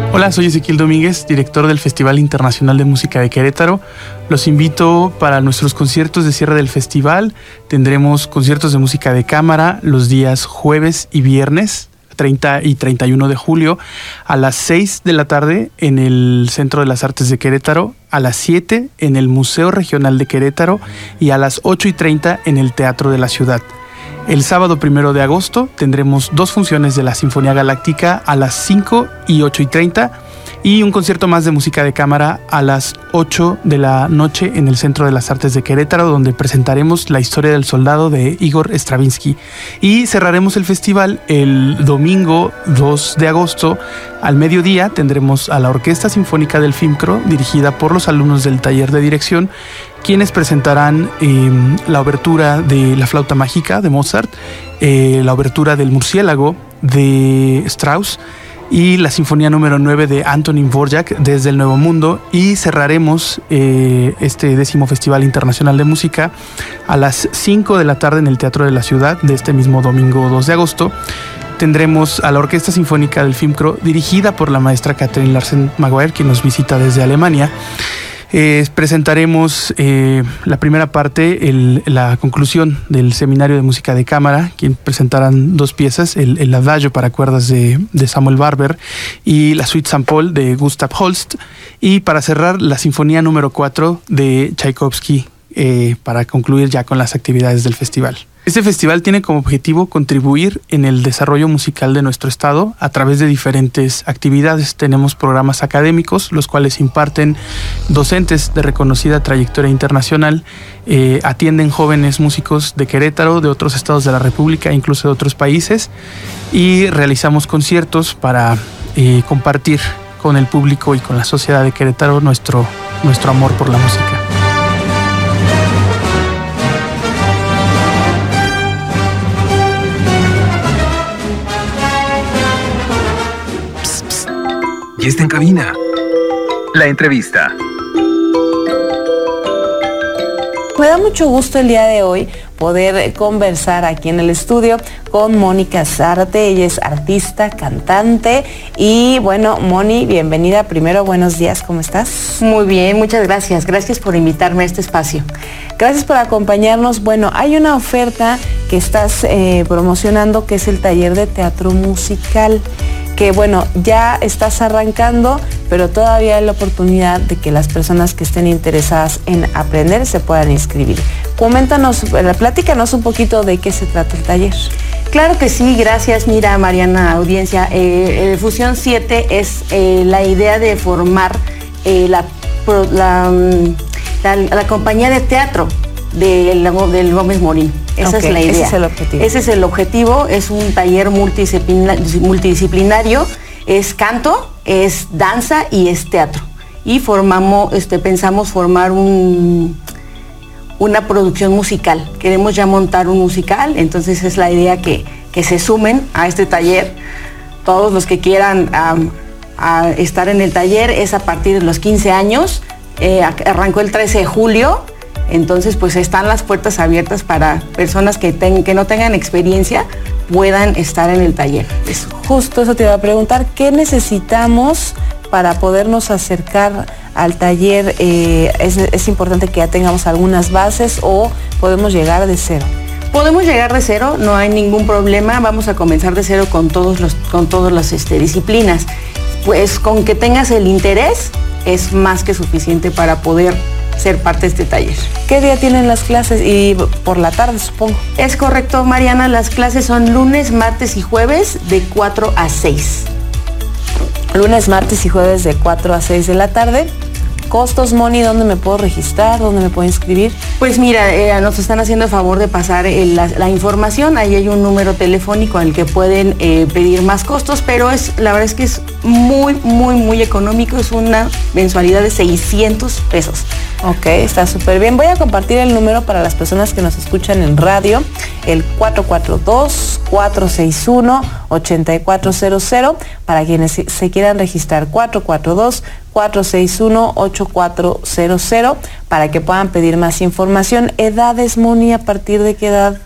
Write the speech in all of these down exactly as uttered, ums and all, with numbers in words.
Hola, soy Ezequiel Domínguez, director del Festival Internacional de Música de Querétaro. Los invito para nuestros conciertos de cierre del festival. Tendremos conciertos de música de cámara los días jueves y viernes, treinta y treinta y uno de julio, a las seis de la tarde en el Centro de las Artes de Querétaro, a las siete en el Museo Regional de Querétaro y a las ocho y treinta en el Teatro de la Ciudad. El sábado primero de agosto tendremos dos funciones de la Sinfonía Galáctica a las cinco y ocho y treinta y un concierto más de música de cámara a las ocho de la noche en el Centro de las Artes de Querétaro, donde presentaremos La historia del soldado de Igor Stravinsky. Y cerraremos el festival el domingo dos de agosto al mediodía. Tendremos a la Orquesta Sinfónica del FIMCRO, dirigida por los alumnos del taller de dirección, quienes presentarán eh, la obertura de La flauta mágica de Mozart, eh, la obertura del Murciélago de Strauss y la Sinfonía número nueve de Antonín Dvorak desde el Nuevo Mundo. Y cerraremos eh, este décimo Festival Internacional de Música a las cinco de la tarde en el Teatro de la Ciudad de este mismo domingo dos de agosto. Tendremos a la Orquesta Sinfónica del FIMCRO, dirigida por la maestra Catherine Larsen-Maguire, quien nos visita desde Alemania. Eh, presentaremos eh, la primera parte, el, la conclusión del Seminario de Música de Cámara, quien presentarán dos piezas, el, el Adagio para cuerdas de, de Samuel Barber y la Suite Saint Paul de Gustav Holst, y para cerrar la Sinfonía número cuatro de Tchaikovsky, eh, para concluir ya con las actividades del festival. Este festival tiene como objetivo contribuir en el desarrollo musical de nuestro estado a través de diferentes actividades. Tenemos programas académicos, los cuales imparten docentes de reconocida trayectoria internacional, eh, atienden jóvenes músicos de Querétaro, de otros estados de la República, incluso de otros países, y realizamos conciertos para eh, compartir con el público y con la sociedad de Querétaro nuestro, nuestro amor por la música. Y está en cabina. La entrevista. Me da mucho gusto el día de hoy poder conversar aquí en el estudio con Mónica Zárate. Ella es artista, cantante y bueno, Moni, bienvenida. Primero, buenos días, ¿cómo estás? Muy bien, muchas gracias. Gracias por invitarme a este espacio. Gracias por acompañarnos. Bueno, hay una oferta que estás eh, promocionando, que es el taller de teatro musical, que bueno, ya estás arrancando, pero todavía hay la oportunidad de que las personas que estén interesadas en aprender se puedan inscribir. Coméntanos, platícanos un poquito de qué se trata el taller. Claro que sí, gracias. Mira, Mariana, audiencia, eh, Fusión siete es eh, la idea de formar eh, la, la, la, la compañía de teatro del, del Gómez Morín. Esa okay, es la idea. Ese es el objetivo. Ese es el objetivo. Es un taller multidisciplinario. Es canto, es danza y es teatro. Y formamos, este, pensamos formar un, una producción musical. Queremos ya montar un musical. Entonces es la idea que, que se sumen a este taller. Todos los que quieran um, a estar en el taller es a partir de los quince años. Eh, arrancó el trece de julio. Entonces, pues están las puertas abiertas para personas que, ten, que no tengan experiencia, puedan estar en el taller. Eso. Justo eso te iba a preguntar, ¿qué necesitamos para podernos acercar al taller? Eh, es, ¿Es importante que ya tengamos algunas bases o podemos llegar de cero? Podemos llegar de cero, no hay ningún problema, vamos a comenzar de cero con, todos los, con todas las este, disciplinas. Pues con que tengas el interés es más que suficiente para poder ser parte de este taller. ¿Qué día tienen las clases? Y por la tarde, supongo. Es correcto, Mariana, las clases son lunes, martes y jueves de cuatro a seis. Lunes, martes y jueves de cuatro a seis de la tarde. ¿Costos, Moni? ¿Dónde me puedo registrar? ¿Dónde me puedo inscribir? Pues mira, eh, nos están haciendo el favor de pasar eh, la, la información. Ahí hay un número telefónico al que pueden eh, pedir más costos, pero es la verdad es que es muy, muy, muy económico. Es una mensualidad de seiscientos pesos. Ok, está súper bien. Voy a compartir el número para las personas que nos escuchan en radio, el cuatro cuatro dos, cuatro seis uno, ocho cuatro cero cero, para quienes se quieran registrar, cuatro cuatro dos, cuatro seis uno, ocho cuatro cero cero, para que puedan pedir más información. ¿Edades, Moni? ¿A partir de qué edad?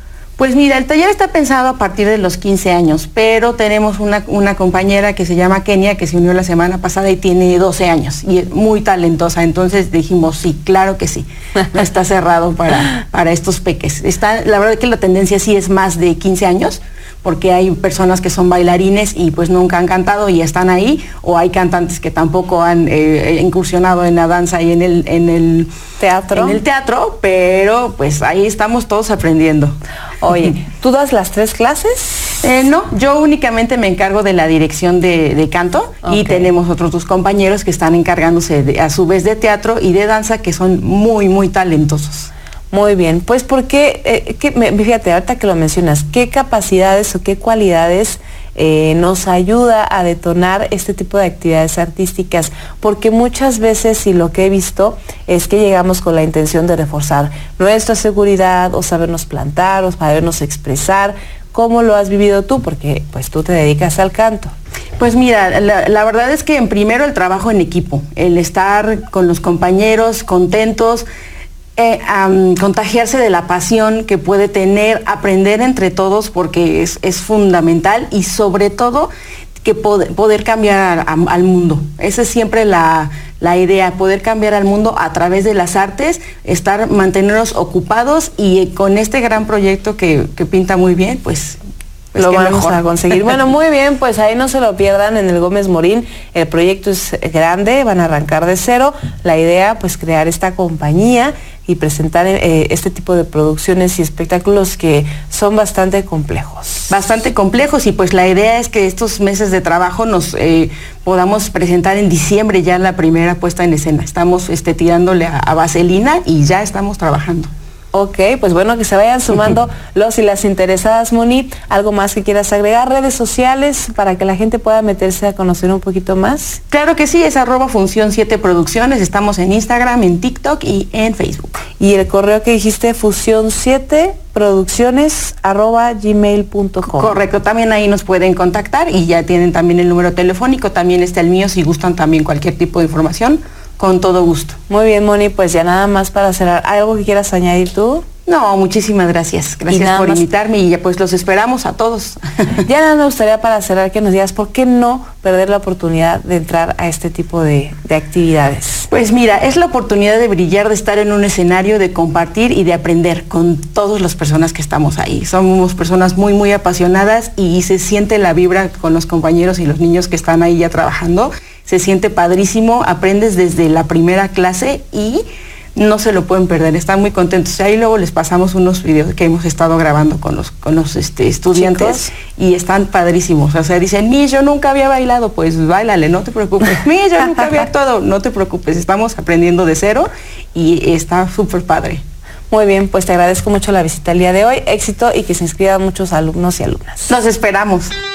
Pues mira, el taller está pensado a partir de los quince años, pero tenemos una, una compañera que se llama Kenia, que se unió la semana pasada y tiene doce años y es muy talentosa. Entonces dijimos, sí, claro que sí, no está cerrado para, para estos peques. Está, la verdad que la tendencia sí es más de quince años, porque hay personas que son bailarines y pues nunca han cantado y están ahí, o hay cantantes que tampoco han eh, incursionado en la danza y en el, en el teatro. En el teatro, pero pues ahí estamos todos aprendiendo. Oye, ¿tú das las tres clases? Eh, no, yo únicamente me encargo de la dirección de, de canto, okay. Y tenemos otros dos compañeros que están encargándose de, a su vez de teatro y de danza, que son muy, muy talentosos. Muy bien, pues porque, eh, que, fíjate, ahorita que lo mencionas, ¿qué capacidades o qué cualidades eh, nos ayuda a detonar este tipo de actividades artísticas? Porque muchas veces, y lo que he visto, es que llegamos con la intención de reforzar nuestra seguridad o sabernos plantar o sabernos expresar. ¿Cómo lo has vivido tú? Porque pues tú te dedicas al canto. Pues mira, la, la verdad es que en primero el trabajo en equipo, el estar con los compañeros contentos, Eh, um, contagiarse de la pasión que puede tener, aprender entre todos, porque es, es fundamental, y sobre todo que pod poder cambiar a, a, al mundo. Esa es siempre la, la idea, poder cambiar al mundo a través de las artes, estar, mantenernos ocupados, y con este gran proyecto que, que pinta muy bien, pues... Pues lo vamos mejor. a conseguir. Bueno, muy bien, pues ahí no se lo pierdan en el Gómez Morín. El proyecto es grande, van a arrancar de cero. La idea, pues crear esta compañía y presentar eh, este tipo de producciones y espectáculos que son bastante complejos. Bastante complejos, y pues la idea es que estos meses de trabajo nos eh, podamos presentar en diciembre ya la primera puesta en escena. Estamos este, tirándole a, a vaselina y ya estamos trabajando. Ok, pues bueno, que se vayan sumando los y las interesadas, Moni. ¿Algo más que quieras agregar? ¿Redes sociales para que la gente pueda meterse a conocer un poquito más? Claro que sí, es arroba Función siete Producciones. Estamos en Instagram, en TikTok y en Facebook. Y el correo que dijiste, Fusión siete Producciones arroba gmail punto com. Correcto, también ahí nos pueden contactar y ya tienen también el número telefónico. También está el mío si gustan también cualquier tipo de información. Con todo gusto. Muy bien, Moni, pues ya nada más para cerrar. ¿Algo que quieras añadir tú? No, muchísimas gracias. Gracias por más... invitarme, y ya pues los esperamos a todos. Ya nada me gustaría para cerrar que nos digas por qué no perder la oportunidad de entrar a este tipo de, de actividades. Pues mira, es la oportunidad de brillar, de estar en un escenario, de compartir y de aprender con todas las personas que estamos ahí. Somos personas muy, muy apasionadas, y se siente la vibra con los compañeros y los niños que están ahí ya trabajando. Se siente padrísimo, aprendes desde la primera clase y no se lo pueden perder, están muy contentos. Ahí luego les pasamos unos videos que hemos estado grabando con los, con los este, estudiantes. ¿Chicos? Y están padrísimos. O sea, dicen, mi, yo nunca había bailado, pues báilale, no te preocupes. Mi, yo nunca había actuado, no te preocupes, estamos aprendiendo de cero y está súper padre. Muy bien, pues te agradezco mucho la visita el día de hoy, éxito y que se inscriban muchos alumnos y alumnas. Nos esperamos.